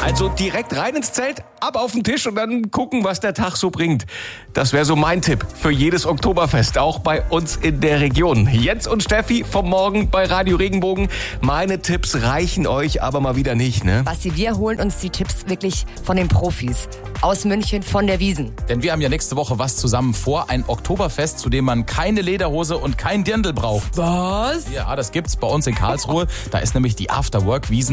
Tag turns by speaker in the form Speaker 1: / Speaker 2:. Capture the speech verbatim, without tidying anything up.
Speaker 1: Also direkt rein ins Zelt, ab auf den Tisch und dann gucken, was der Tag so bringt. Das wäre so mein Tipp für jedes Oktoberfest, auch bei uns in der Region. Jens und Steffi vom Morgen bei Radio Regenbogen. Meine Tipps reichen euch aber mal wieder nicht, ne?
Speaker 2: Basti, wir holen uns die Tipps wirklich von den Profis. Aus München von der Wiesn.
Speaker 3: Denn wir haben ja nächste Woche was zusammen vor. Ein Oktoberfest, zu dem man keine Lederhose und kein Dirndl braucht.
Speaker 2: Was?
Speaker 3: Ja, das gibt's bei uns in Karlsruhe. Da ist nämlich die After-Work-Wiesn.